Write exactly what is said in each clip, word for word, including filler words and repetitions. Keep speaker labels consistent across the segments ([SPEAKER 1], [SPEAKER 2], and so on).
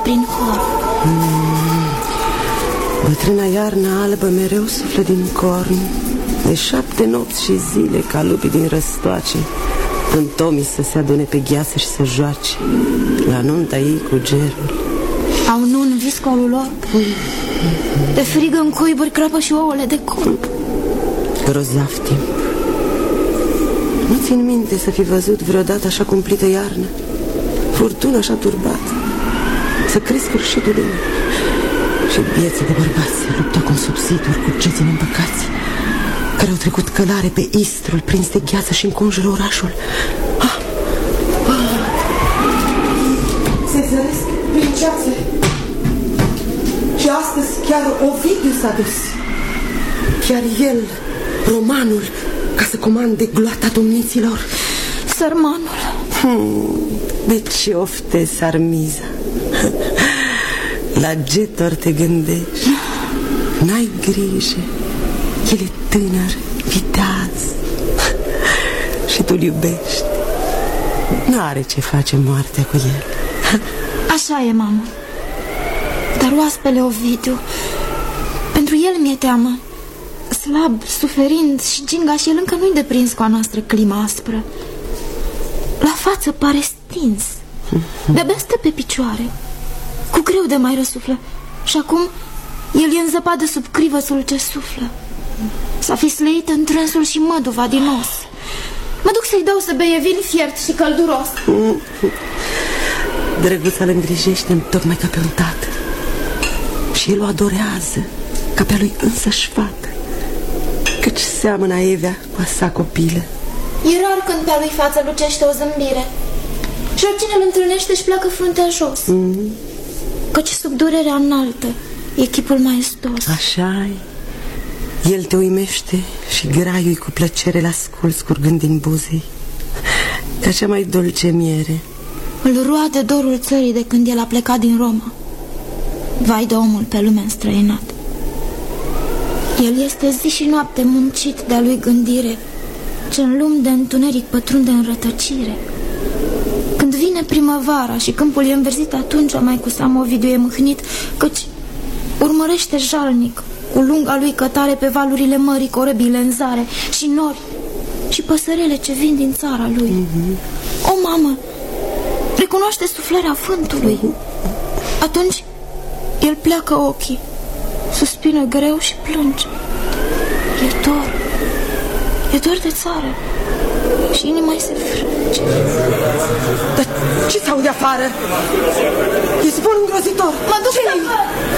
[SPEAKER 1] prin hor.
[SPEAKER 2] mm. Bătrâna iarnă albă mereu suflă din corn. De șapte nopți și zile ca lupii din răstoace întomii să se adune pe gheață și să joace la nunta ei cu gerul.
[SPEAKER 1] Au nu în viscolul lor. De frigă în cuiburi crapă și ouăle de corp.
[SPEAKER 2] Grozav timp. Nu țin minte să fi văzut vreodată așa cumplită iarnă, furtuna așa turbată, să crezi sfârșitul lumii. Și vieții de bărbați se luptă acum sub ziduri cu geții neîmpăcați, care au trecut călare pe Istrul prins de gheață și înconjură orașul. Ah! Ah! Se zăresc prin ceață. Și astăzi chiar Ovidiu s-a dus. Chiar el, romanul, ca să comande gloata domniților.
[SPEAKER 1] Sărmanul.
[SPEAKER 2] hmm, De ce ofte, Sarmiza? La Getor te gândești. N-ai grijă. El e tânăr, viteaz și tu-l iubești. N-are ce face moartea cu el.
[SPEAKER 1] Așa e, mamă. Dar oaspele Ovidiu, pentru el mi-e teamă. Slab, suferind și ginga și el încă nu-i deprins cu a noastră climă aspră. La față pare stins. De-abia stă pe picioare. Cu greu de mai răsuflă. Și acum el e în zăpadă sub crivățul ce suflă. S-a fi sleit întrânsul și măduva din os. Mă duc să-i dau să beie vin fiert și călduros.
[SPEAKER 2] Drăguța îl îngrijește tocmai ca pe un tată. Și el o adorează ca pe-a lui însăși fată, căci seamănă Evea cu a sa copilă.
[SPEAKER 1] E rar când pe-a lui față lucește o zâmbire și oricine îl întâlnește își pleacă fruntea jos. mm-hmm. Căci sub durerea înaltă e chipul maestos.
[SPEAKER 2] Așa-i. El te uimește și graiul cu plăcere l-ascult scurgând din buzei ca cea mai dulce miere.
[SPEAKER 1] Îl roade dorul țării de când el a plecat din Roma. Vai de omul pe lume înstrăinat. El este zi și noapte muncit de-a lui gândire, ce în lumi de întuneric pătrunde în rătăcire. Când vine primăvara și câmpul e înverzit, atunci mai cu seamă Ovidiu e mâhnit, căci urmărește jalnic cu lunga lui cătare pe valurile mării corăbile în zare și nori și păsărele ce vin din țara lui. mm-hmm. O, mamă, recunoaște suflarea vântului. Atunci el pleacă ochii, suspină greu și plânge. E dor, e dor de țară și inima-i se frânge.
[SPEAKER 2] Dar ce s-aude afară? E zvon îngrozitor.
[SPEAKER 1] Mă duc să văd.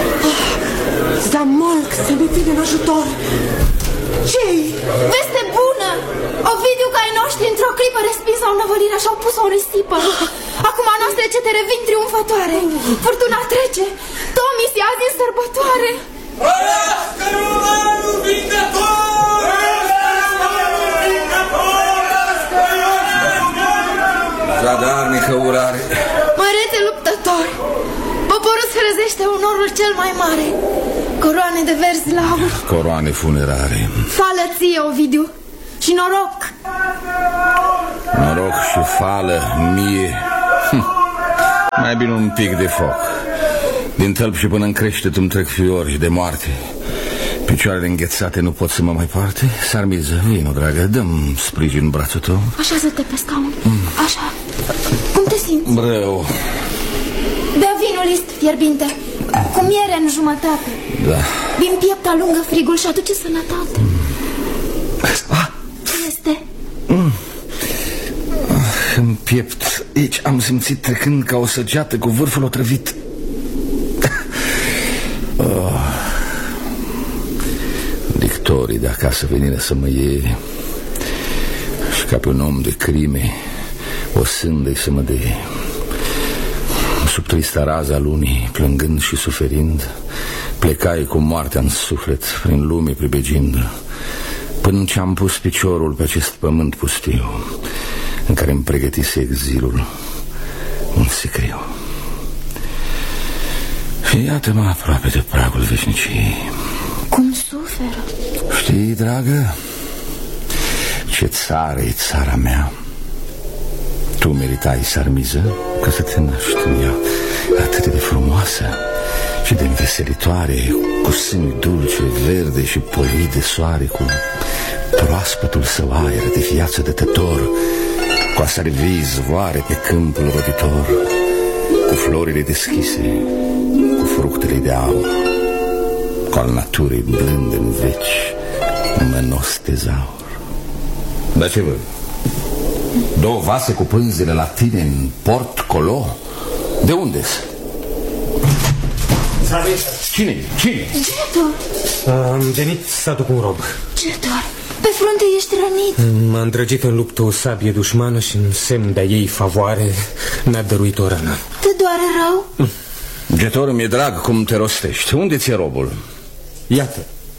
[SPEAKER 2] Zamolc să ne vină în ajutor. Ce-i?
[SPEAKER 1] Veste bună! Ovidiu ca ai noștri într-o clipă respins au năvălirea și au pus-o în risipă. Acum a noastre cete revin triumfătoare. Furtuna trece, Tomii se azi în sărbătoare.
[SPEAKER 3] Rărească romanul vindător! Zadarnică urare.
[SPEAKER 1] Mărețe luptători, poporul se răzește onorul cel mai mare. Coroane de verzi la aur,
[SPEAKER 3] Coroane funerare.
[SPEAKER 1] fală ție, Ovidiu, și noroc.
[SPEAKER 3] Noroc și fală mie. hm. Mai bine un pic de foc. Din tălp și până în creștet îmi trec fiori de moarte. Picioarele înghețate nu pot să mă mai parte. Sarmiză, vino, dragă, dă-mi sprijin în brațul tău.
[SPEAKER 1] Așează-te pe scaun, așa. Cum te simți?
[SPEAKER 3] Brău.
[SPEAKER 1] Bea vinul list fierbinte, cu miere în jumătate.
[SPEAKER 3] Da.
[SPEAKER 1] Din piept alungă frigul și aduce sănătate.
[SPEAKER 3] Ah.
[SPEAKER 1] Ce este?
[SPEAKER 3] Mm. Ah, în piept, aici am simțit trecând ca o săgeată cu vârful otrăvit. Oh. Dictorii de acasă venire să mă iei și ca pe un om de crime o sândă-i să mă dea. Sub trista raza lunii, plângând și suferind, plecai cu moartea în suflet prin lume pribegind, până ce am pus piciorul pe acest pământ pustiu în care îmi pregătise exilul un sicriu. Și iată-mă aproape de pragul veșniciei.
[SPEAKER 1] Cum suferă?
[SPEAKER 3] Știi, dragă, ce țară e țara mea? Tu meritai, Sarmiză, ca să te naști în ea, atât de frumoasă și de înveselitoare, cu sânii dulce, verde și polit de soare, cu proaspătul său aer de viață dătător, cu asare vii zvoare pe câmpul roditor, cu florile deschise, cu fructele de aur, cu al naturii blând în veci, mănos tezaur. Dar ce văd? Două vase cu pânzele la tine în port colo? De unde-s? Cine? Cine?
[SPEAKER 1] Jetor!
[SPEAKER 4] Am venit să aduc un rob.
[SPEAKER 1] Jetor, pe frunte ești rănit.
[SPEAKER 4] M-a îndrăgit în luptă o sabie dușmană și în semn de-a ei favoare mi-a dăruit o rană.
[SPEAKER 1] Te doare rău?
[SPEAKER 3] Jetor, mi-e drag cum te rostești. Unde ți-e robul?
[SPEAKER 4] Iată.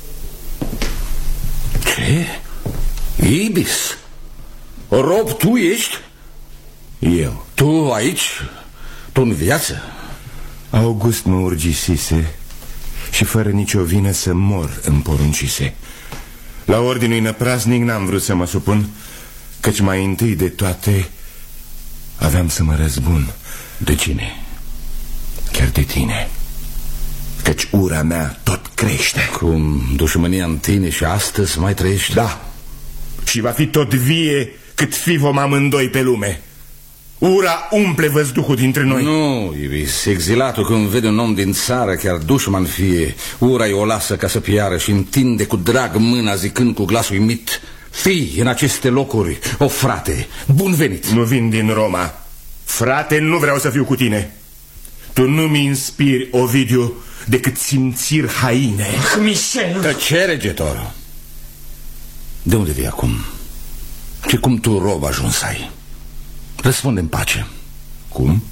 [SPEAKER 3] Ce? Ibis? Rob tu ești?
[SPEAKER 5] Eu.
[SPEAKER 3] Tu aici? Tu în viață?
[SPEAKER 5] August mă urgisise și fără nicio vină să mor îmi poruncise. La ordinul năpraznic n-am vrut să mă supun, căci mai întâi de toate aveam să mă răzbun.
[SPEAKER 3] De cine?
[SPEAKER 5] Chiar de tine, căci ura mea tot crește.
[SPEAKER 3] Cum dușmânia în tine și astăzi mai trăiești?
[SPEAKER 5] Da, și va fi tot vie cât fi vom amândoi pe lume. Ura umple văzduhul dintre noi.
[SPEAKER 3] Nu, Ibis, exilatul când vede un om din țară, chiar dușman fie, ura-i o lasă ca să piară și întinde cu drag mâna zicând cu glas uimit: fii în aceste locuri, o frate, bun venit.
[SPEAKER 5] Nu vin din Roma. Frate, nu vreau să fiu cu tine. Tu nu-mi inspiri, Ovidiu, decât simțiri haine.
[SPEAKER 4] Michel!
[SPEAKER 3] Tăcere, Jetor. De unde vii acum? Și cum tu, rob, ajuns ai? Răspunde în pace.
[SPEAKER 5] Cum?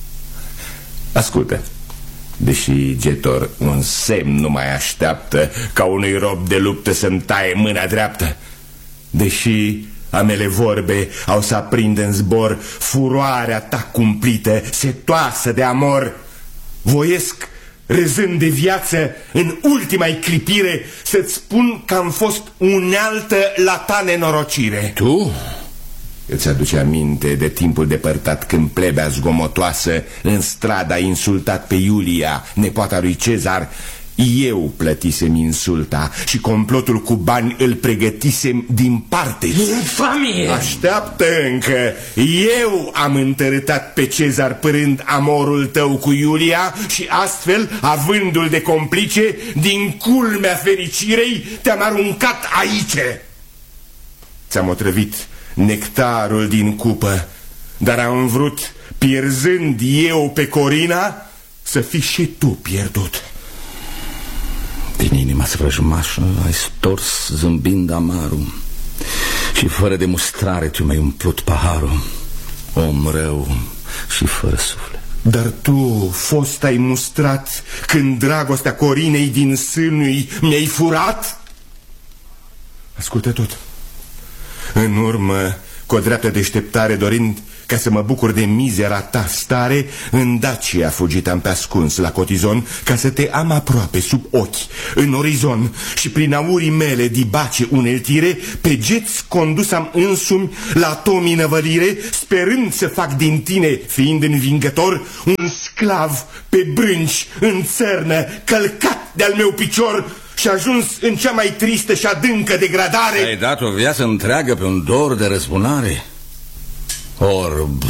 [SPEAKER 5] Ascultă. Deși, Jetor, un semn nu mai așteaptă ca unui rob de luptă să-mi taie mâna dreaptă, deși amele vorbe au să aprindă în zbor furoarea ta cumplită, setoasă de amor, voiesc, râzând de viață, în ultima-i clipire, să-ți spun că am fost unealtă la ta nenorocire.
[SPEAKER 3] Tu?
[SPEAKER 5] Îți aduce aminte de timpul depărtat când plebea zgomotoasă în strada a insultat pe Iulia, nepoata lui Cezar? Eu plătisem insulta și complotul cu bani îl pregătisem din parte.
[SPEAKER 4] Infamie!
[SPEAKER 5] Așteaptă încă. Eu am întărâtat pe Cezar părând amorul tău cu Iulia și astfel, avându-l de complice, din culmea fericirei te-am aruncat aici. Ți-am otrăvit nectarul din cupă, dar am vrut, pierzând eu pe Corina, să fii și tu pierdut.
[SPEAKER 3] Din inima vrăjmașă ai stors zâmbind amarul și fără de mustrare tu mi-ai umplut paharul, om rău și fără suflet.
[SPEAKER 5] Dar tu, fost ai mustrat când dragostea Corinei din sânui mi-ai furat? Ascultă tot. În urmă, cu o dreaptă deșteptare, dorind ca să mă bucur de mizera ta stare, în Dacia fugitam pe ascuns la cotizon, ca să te am aproape sub ochi, în orizon, și prin aurii mele dibace uneltire, pe geți condus-am însumi la tomii năvălire, sperând să fac din tine, fiind învingător, un sclav pe brânci, în țărnă, călcat de-al meu picior, și ajuns în cea mai tristă și adâncă degradare.
[SPEAKER 3] Ai dat o viață întreagă pe un dor de răzbunare? Orb,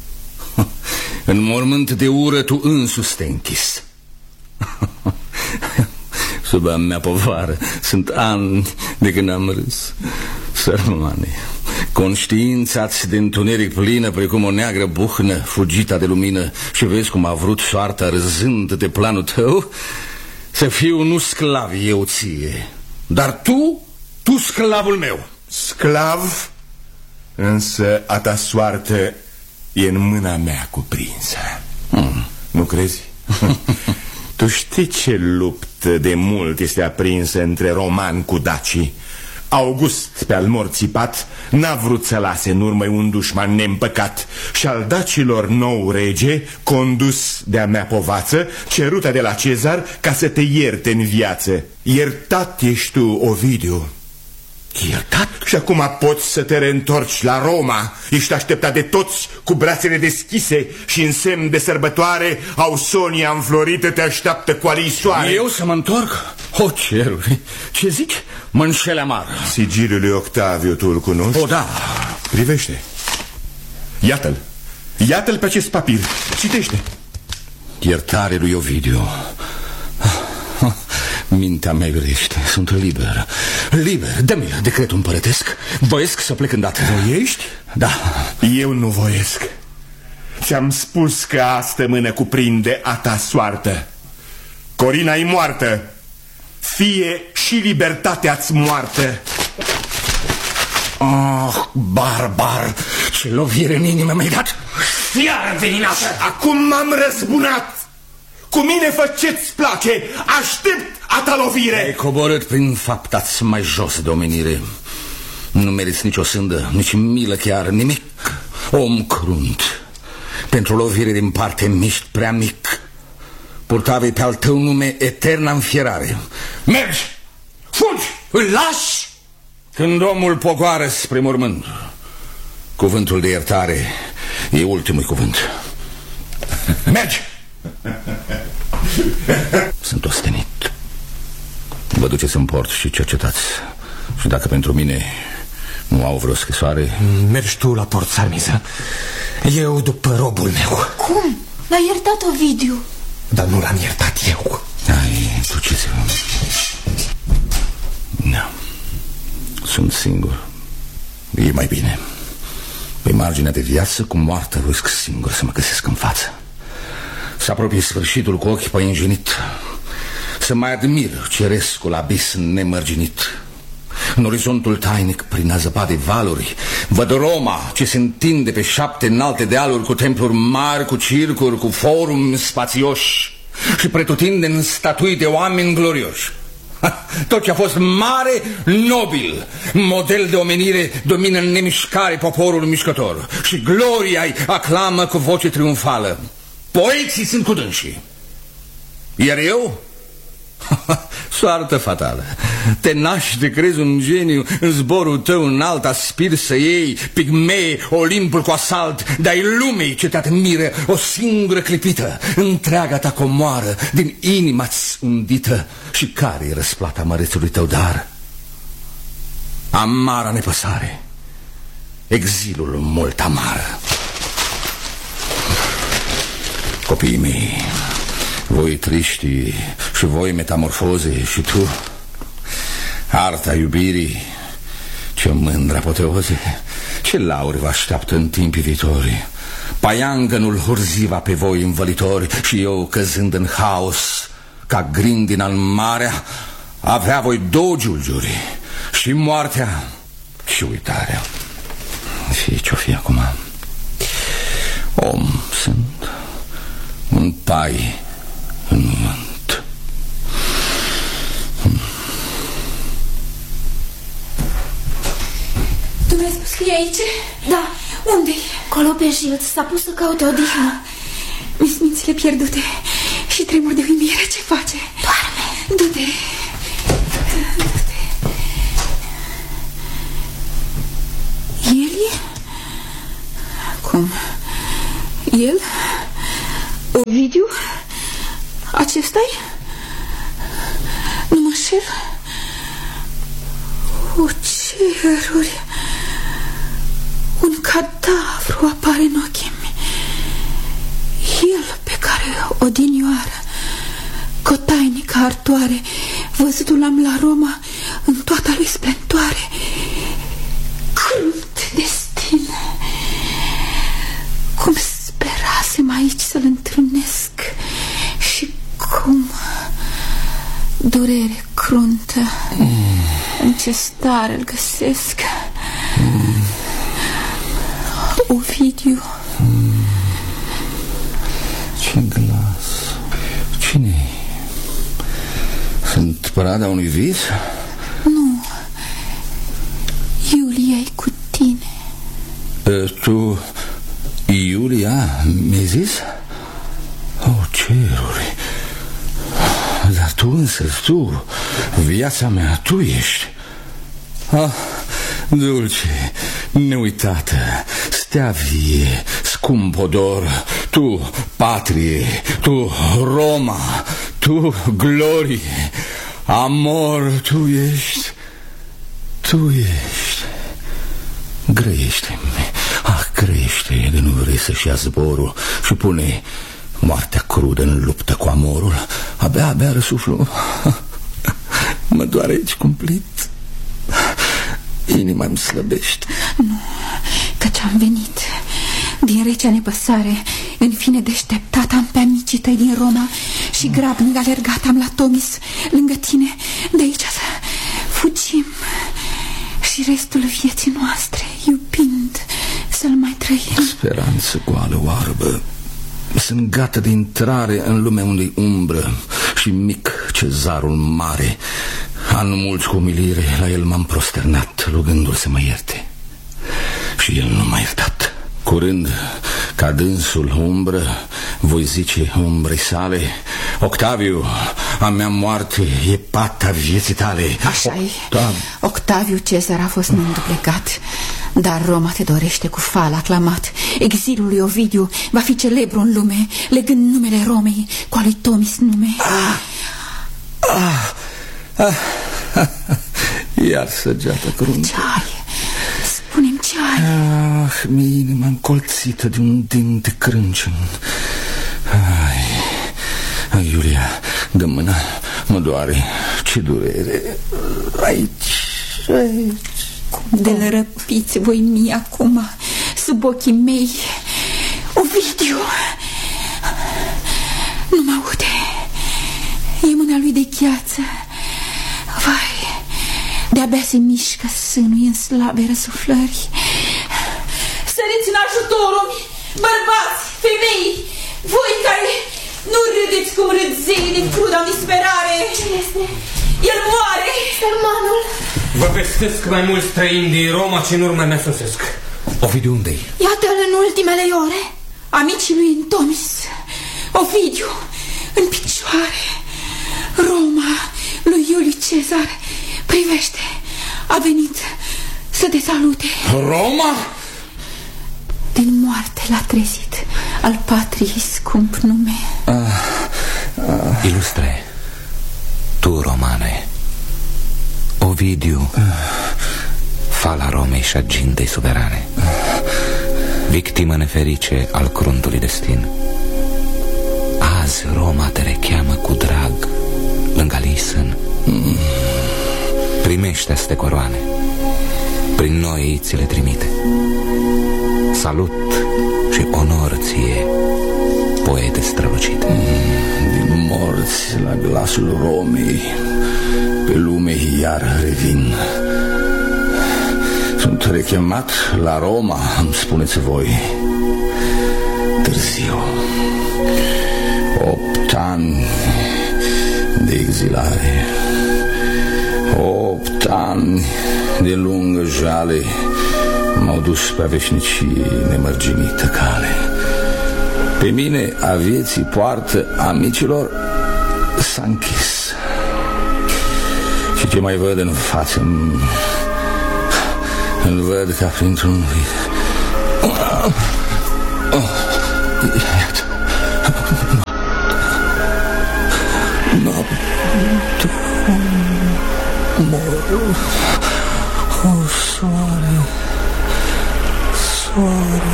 [SPEAKER 3] în mormânt de ură tu însuți te închis. Sub a mea povară sunt ani de când am râs. Sărmane, conștiința-ți de întuneric plină, precum o neagră buhnă fugită de lumină, și vezi cum a vrut soarta, râzând de planul tău, să fiu nu sclav eu ție, dar tu, tu sclavul meu.
[SPEAKER 5] Sclav? Însă a ta soartă e în mâna mea cuprinsă. hmm. Nu crezi? Tu știi ce luptă de mult este aprinsă între romani cu dacii. August, pe al morții pat, n-a vrut să lase în urmă un dușman neîmpăcat, și al dacilor nou rege, condus de-a mea povață, cerută de la Cezar ca să te ierte în viață. Iertat ești tu, Ovidiu,
[SPEAKER 3] ești iertat?
[SPEAKER 5] Și acum poți să te reîntorci la Roma. Ești așteptat de toți cu brațele deschise și în semn de sărbătoare Ausonia înflorită te așteaptă cu alii soare.
[SPEAKER 3] Eu să mă întorc? O, ceruri, ce zici? Mă înșele amar.
[SPEAKER 5] Sigiliul lui Octaviu, tu îl cunoști?
[SPEAKER 3] O, da.
[SPEAKER 5] Privește. Iată-l. Iată-l pe acest papir. Citește.
[SPEAKER 3] Iertare lui Ovidiu. Mintea mea iurește, sunt liber. Liber, dă-mi decretul împărătesc. Voiesc să plec îndată.
[SPEAKER 5] Voiești?
[SPEAKER 3] Da.
[SPEAKER 5] Eu nu voiesc. Ți-am spus că astă mână cuprinde a ta soartă. Corina e moartă. Fie și libertatea-ți moartă.
[SPEAKER 3] Oh, barbar, ce lovire în inimă mi-ai dat. Fiară înveninată.
[SPEAKER 5] Acum m-am răzbunat. Cu mine fă ce-ți place. Aștept a ta lovire.
[SPEAKER 3] Ai coborât prin fapta-ți mai jos de omenire. Nu meriți nicio sândă, nici milă chiar, nimic. Om crunt. Pentru lovire din parte miști prea mic. Purtavei pe al tău nume eterna înfierare. Mergi, fugi, îl lași. Când omul pogoară spre mormânt, cuvântul de iertare e ultimul cuvânt. Mergi. Sunt ostenit. Vă duceți în port și cercetați. Și dacă pentru mine nu au vreo scrisoare...
[SPEAKER 4] Mergi tu la port, Sarmiza. Eu după robul meu.
[SPEAKER 1] Cum? L-ai iertat, Ovidiu?
[SPEAKER 4] Dar nu l-am iertat eu.
[SPEAKER 3] Ai, duceți-vă. Da. Sunt singur. E mai bine. Pe marginea de viață, cu moartea, risc singur să mă găsesc în față. Să apropie sfârșitul cu ochii păienjenit. Să mai admir cerescul abis nemărginit. În orizontul tainic, prin azăpate valuri, văd Roma ce se întinde pe șapte înalte dealuri, cu templuri mari, cu circuri, cu forumi spațioși și pretutindeni statui de oameni glorioși. Tot ce a fost mare, nobil, model de omenire, domină în nemișcare poporul mișcător și gloria-i aclamă cu voce triumfală. Poeții sunt cu dânsii. Iar eu? Soartă fatală. Te naști, te crezi un geniu, în zborul tău înalt aspiri să iei pigmee Olimpul cu asalt, dai lumei ce te admiră o singură clipită, întreaga ta comoară din inima-ți undită. Și care-i răsplata mărețului tău dar? Amara nepăsare, exilul mult amar. Copiii mei, voi triști și voi metamorfoze, și tu, arta iubirii, ce mândră apoteoze, ce lauri vă așteaptă în timpii viitori. Paiangănul hurziva pe voi învălitori și eu, căzând în haos ca grindina în marea, avea voi două giulgiuri, și moartea și uitarea. Fie ce-o fi acum, om sunt, un pai în vânt.
[SPEAKER 1] Tu mi-ai spus că e aici? Da. Unde-i? Colopeșil s-a pus să caute odihnă.
[SPEAKER 6] Mi-s mințile pierdute și tremur de uimire. Ce face?
[SPEAKER 1] Doarme.
[SPEAKER 6] Du-te. Du-te. El e? Cum? El? Ovidiu? Acesta-i? Nu mă înșel? O, ceruri! Un cadavru apare în ochii mei. El pe care odinioară, cu o tainică artoare, văzutul am la Roma în toată lui splendoare. Crunt destin! Cum sperasem aici să-l întâlnesc și cum durere cruntă, mm. în ce stare îl găsesc. mm. Ovidiu.
[SPEAKER 3] mm. Ce glas! Cine-i? Sunt prada unui vis?
[SPEAKER 6] Nu. Iulia-i cu tine.
[SPEAKER 3] E, tu... Iulia, mi-ai zis? O, ceruri! Dar tu însă, tu, viața mea, tu ești. Ah, dulce, neuitată, stea vie, scump odor, tu, patrie, tu, Roma, tu, glorie, amor, tu ești, tu ești. Grăiește-mi, ah, grăiește de nu vrei să-și ia zborul și pune moartea crudă în luptă cu amorul. Abia, abia răsuflu. Mă doare aici cumplit. Inima îmi slăbește.
[SPEAKER 6] Nu, căci am venit din recea nepăsare. În fine deșteptat am pe amicii tăi din Roma și grabnic alergat am la Tomis lângă tine. De aici să fugim și restul vieții noastre iubind să-l mai trăim.
[SPEAKER 3] Speranță goală oarbă. Sunt gata de intrare în lumea unde-i umbră și mic cezarul mare. An mulți cu umilire la el m-am prosternat, rugându-l să mă ierte. Și el nu m-a iertat. Curând, ca dânsul umbră, voi zice umbrei sale: Octaviu, a mea moarte e pata vieții tale.
[SPEAKER 6] Așa-i, Octav... Octaviu Cezar a fost neînduplecat, dar Roma te dorește cu fal aclamat. Exilul lui Ovidiu va fi celebru în lume, legând numele Romei cu al lui Tomis nume.
[SPEAKER 3] Ah, ah, ah, ah, iar săgeata cruntă.
[SPEAKER 6] Ce ai? Spune-mi ce ai?
[SPEAKER 3] Ah, mi-e inima încolțită de un din de crâncen. Ai, ai, Iulia, dă mâna, mă doare, ce durere. Aici, aici.
[SPEAKER 6] Cum de-l răpiți voi mie acum sub ochii mei. Ovidiu nu mă aude. E mâna lui de gheață. Vai, de-abia se mișcă sânul în slabe răsuflări. Săriți în ajutorul, bărbați, femei, voi care nu râdeți cum râd zei de cruda disperare. Ce este? El moare. Sărmanul.
[SPEAKER 4] Vă vestesc mai mulți străini din Roma ce în urmă mea sosesc. Ovidiu, unde-i?
[SPEAKER 1] Iată-l în ultimele ore.
[SPEAKER 6] Amicii lui în Tomis. Ovidiu în picioare. Roma lui Iuliu Cezar privește. A venit să te salute.
[SPEAKER 3] Roma?
[SPEAKER 6] Din moarte l-a trezit al patriei scump nume.
[SPEAKER 3] ah, ah.
[SPEAKER 7] Ilustre, tu, romane, Ovidiu, fala Romei și agintei suverane, victimă neferice al cruntului destin. Azi Roma te recheamă cu drag lângă Lisân. Primește aceste coroane, prin noi ți le trimite. Salut și onor ție, poete strălucite.
[SPEAKER 3] Din morți la glasul Romei, pe lume iar revin. Sunt rechemat la Roma, îmi spuneți voi. Târziu. Opt ani de exilare, opt ani de lungă jale m-au dus pe veșnicie nemărginită cale. Pe mine a vieții poartă amicilor s-a închis. Și ce mai văd în față, îl văd ca printr-un vis. Iată, noapte, mor, o soare, soare.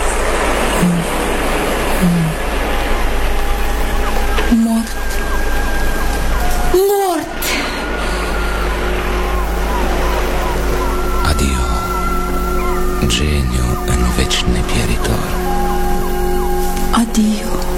[SPEAKER 6] Mort, mort.
[SPEAKER 7] Adio, geniu în veci nepieritor.
[SPEAKER 6] Adio.